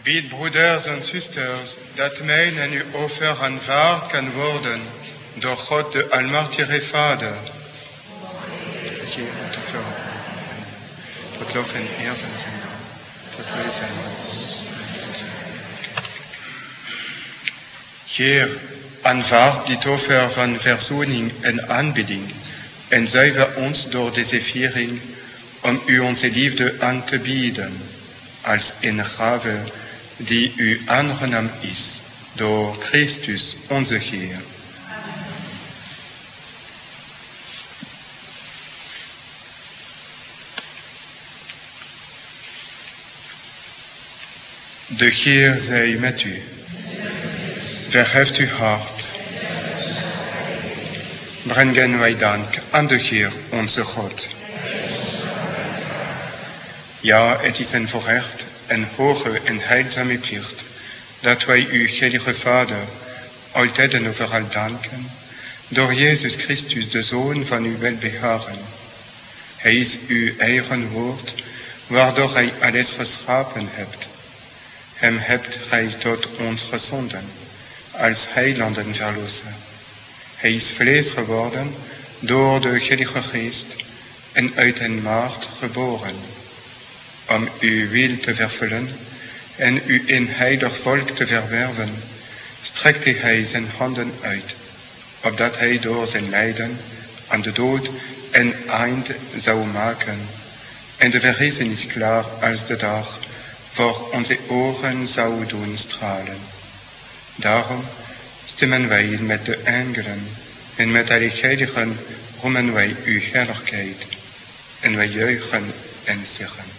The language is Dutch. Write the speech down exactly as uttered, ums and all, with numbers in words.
Bid, broeders en zusters, dat mijn en uw offer aanvaard kan worden door God de Almachtige Vader. Hier het offer, tot lof en eer van zijn naam, tot welzijn van ons. Heer, aanvaard dit offer van verzoening en aanbidding en zuiver ons door deze viering om u onze liefde aan te bieden als een gave die u aangenaam is door Christus onze Heer. De Heer zij met u. Verheft uw hart. Brengen wij dank aan de Heer onze God. Ja, het is een voorrecht, een hoge en heilzame plicht, dat wij uw heilige Vader altijd en overal danken, door Jezus Christus, de Zoon van uw welbehagen. Hij is uw eigen woord, waardoor gij alles geschapen hebt. Hem hebt gij tot ons gezonden, als heiland en verlosser. Hij is vlees geworden door de Heilige Geest en uit een maagd geboren, om uw wil te vervullen en u een heilig volk te verwerven, strekte hij zijn handen uit, opdat hij door zijn lijden aan de dood een eind zou maken, en de verrijzenis klaar als de dag voor onze ogen zou doen stralen. Daarom stemmen wij met de engelen en met alle heiligen roemen wij uw heerlijkheid, en wij juichen en zeggen: